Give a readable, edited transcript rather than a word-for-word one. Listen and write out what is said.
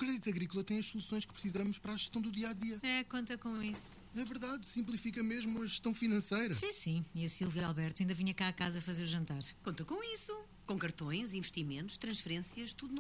Crédito Agrícola tem as soluções que precisamos para a gestão do dia-a-dia. Conta com isso. É verdade, simplifica mesmo a gestão financeira. Sim. E a Silvia Alberto ainda vinha cá a casa fazer o jantar. Conta com isso. Com cartões, investimentos, transferências, tudo